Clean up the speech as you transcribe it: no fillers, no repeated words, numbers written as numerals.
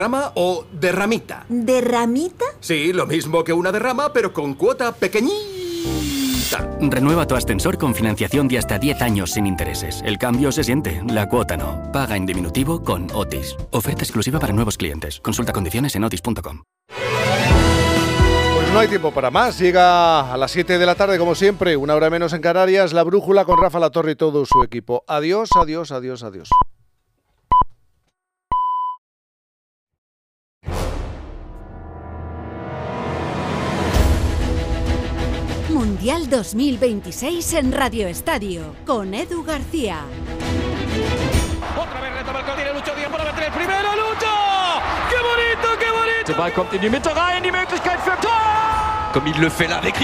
¿Derrama o derramita? ¿Derramita? Sí, lo mismo que una derrama, pero con cuota pequeñita. Renueva tu ascensor con financiación de hasta 10 años sin intereses. El cambio se siente, la cuota no. Paga en diminutivo con Otis. Oferta exclusiva para nuevos clientes. Consulta condiciones en otis.com. Pues no hay tiempo para más. Llega a las 7 de la tarde, como siempre, una hora menos en Canarias, La Brújula con Rafa Latorre y todo su equipo. Adiós, adiós, adiós, adiós. Mundial 2026 en Radio Estadio, con Edu García. Otra vez retoma el Coutinho, Lucho Díaz para meter el primero, Lucho! ¡Qué bonito, qué bonito! Der Ball kommt in die Mitte rein, die Möglichkeit für Tor! Comme il le fait là avec